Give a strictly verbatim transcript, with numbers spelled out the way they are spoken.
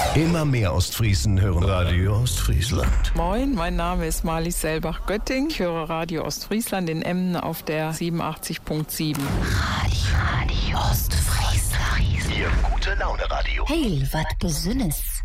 Immer mehr Ostfriesen hören Radio Ostfriesland. Moin, mein Name ist Marlies Selbach-Götting. Ich höre Radio Ostfriesland in Emden auf der siebenundachtzig Komma sieben. Radio, Radio Ostfriesland. Ihr gute Laune Radio. Hey, wat Besünnes.